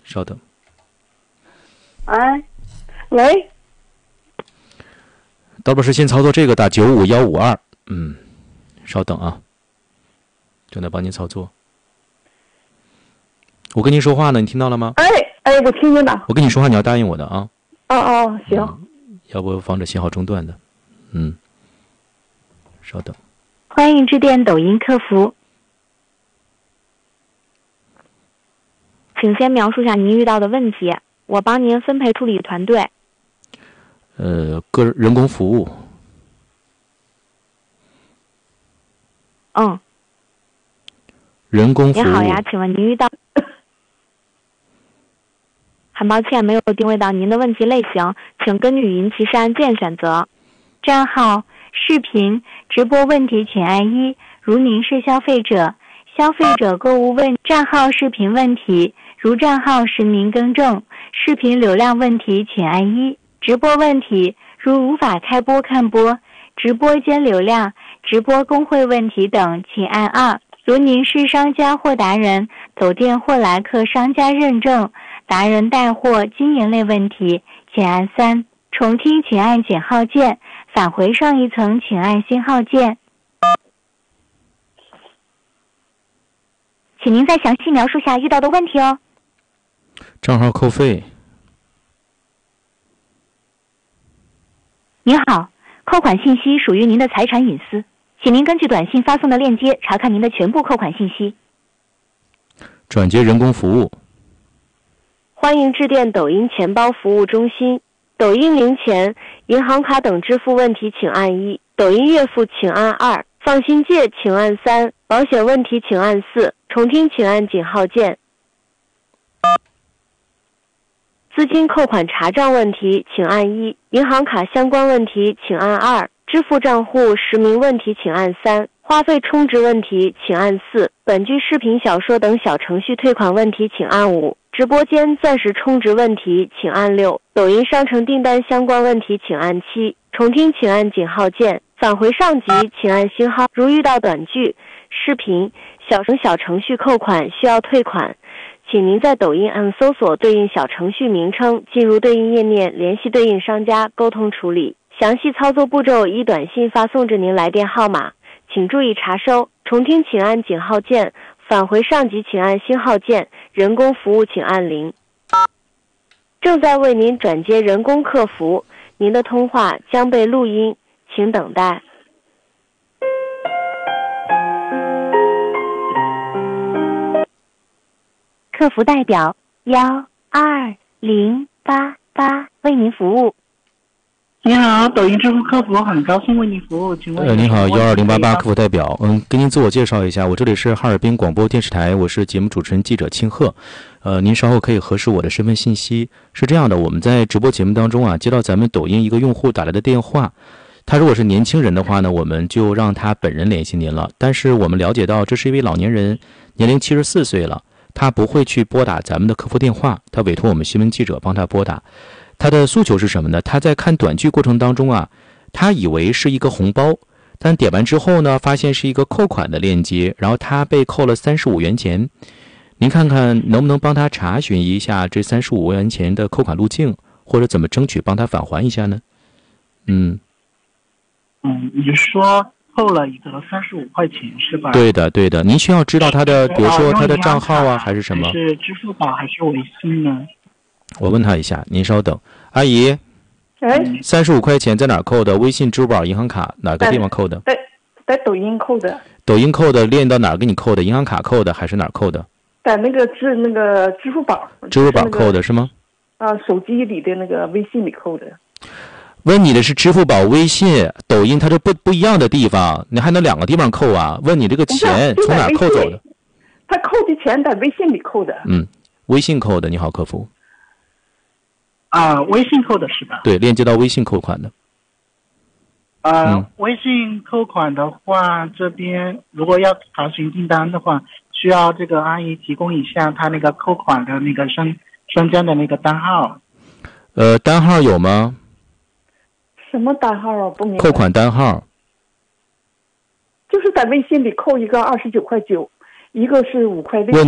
稍等。 哎，喂， 刀老师先操作这个，打95152。稍等啊，正在帮您操作。我跟您说话呢，你听到了吗？ 哎，我听见了。 我跟你说话，你要答应我的啊。 哦，行。 要不防止信号中断的。稍等。 欢迎致电抖音客服，请先描述下您遇到的问题，我帮您分配处理团队。 人工服务。人工服务。 您好呀，请问您遇到？很抱歉，没有定位到您的问题类型，请根据语音提示按键选择。账号、视频、直播问题请按1，如您是消费者，消费者购物问账号视频问题，如账号实名更正，视频流量问题请按1，直播问题，如无法开播看播，直播间流量、直播工会问题等请按2，如您是商家或达人，走店或来客商家认证，达人带货经营类问题请按3，重听请按减号键，返回上一层请按星号键。请您再详细描述下遇到的问题哦。 账号扣费。 您好，扣款信息属于您的财产隐私，请您根据短信发送的链接查看您的全部扣款信息。 转接人工服务。 欢迎致电抖音钱包服务中心。抖音零钱、银行卡等支付问题请按1，抖音月付请按2，放心借请按3，保险问题请按4，重听请按井号键。资金扣款查账问题请按1，银行卡相关问题请按2，支付账户实名问题请按3，花费充值问题请按4，本剧视频小说等小程序退款问题请按5，直播间钻石充值问题请按6，抖音商城订单相关问题请按7，重听请按井号键，返回上集请按星号。如遇到短剧、视频、小程序扣款需要退款，请您在抖音按搜索对应小程序名称，进入对应页面，联系对应商家沟通处理。详细操作步骤依短信发送至您来电号码，请注意查收。重听请按井号键，返回上集请按星号键，人工服务请按0。正在为您转接人工客服，您的通话将被录音，请等待。 客服代表12088为您服务。 你好，抖音支付客服，很高兴为您服务，请问你好，12088客服代表，跟您自我介绍一下，我这里是哈尔滨广播电视台，我是节目主持人记者庆贺，您稍后可以核实我的身份信息。是这样的，我们在直播节目当中啊，接到咱们抖音一个用户打来的电话，他如果是年轻人的话呢，我们就让他本人联系您了。但是我们了解到，这是一位老年人，年龄74岁了，他不会去拨打咱们的客服电话，他委托我们新闻记者帮他拨打。他的诉求是什么呢？他在看短剧过程当中啊，他以为是一个红包，但点完之后呢，发现是一个扣款的链接，然后他被扣了35元钱。您看看能不能帮他查询一下这35元钱的扣款路径，或者怎么争取帮他返还一下呢？ 你说扣了一个35块钱是吧？ 对的，对的。您需要知道他的，比如说他的账号啊，还是什么？ 是支付宝还是微信呢？ 我问他一下，您稍等。阿姨，35块钱在哪儿扣的？微信、支付宝、银行卡哪个地方扣的？ 在抖音扣的。 抖音扣的，链到哪儿给你扣的？银行卡扣的还是哪儿扣的？ 在那个支付宝。 支付宝扣的是吗？ 手机里的那个微信里扣的。 问你的是支付宝、微信、抖音，它是不一样的地方，你还能两个地方扣啊？问你这个钱从哪儿扣走的？ 他扣的钱在微信里扣的。 微信扣的。你好，客服。 微信扣的是吧？ 对，链接到微信扣款的。 微信扣款的话，这边如果要查询订单的话，需要这个阿姨提供一下他那个扣款的那个商家的那个单号。 单号有吗？ 什么单号啊？不明白。 扣款单号。 就是在微信里扣一个29.9块，一个是5块6。